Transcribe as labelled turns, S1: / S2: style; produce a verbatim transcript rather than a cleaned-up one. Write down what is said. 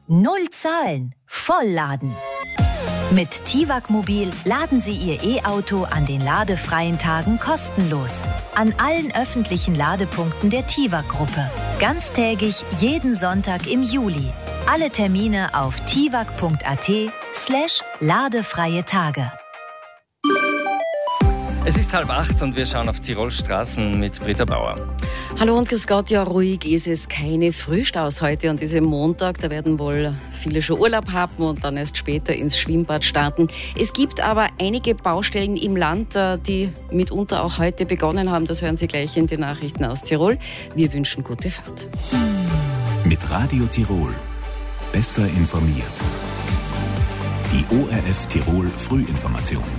S1: Null zahlen, vollladen. Mit TIWAG Mobil laden Sie Ihr E-Auto an den ladefreien Tagen kostenlos. An allen öffentlichen Ladepunkten der TIWAG-Gruppe. Ganztägig jeden Sonntag im Juli. Alle Termine auf tiwag.at slash ladefreie Tage.
S2: Es ist halb acht und wir schauen auf Tirolstraßen mit Britta Bauer.
S3: Hallo und grüß Gott, ja ruhig ist es, keine Frühstaus heute an diesem Montag. Da werden wohl viele schon Urlaub haben und dann erst später ins Schwimmbad starten. Es gibt aber einige Baustellen im Land, die mitunter auch heute begonnen haben. Das hören Sie gleich in den Nachrichten aus Tirol. Wir wünschen gute Fahrt.
S4: Mit Radio Tirol. Besser informiert. Die O R F Tirol Frühinformation.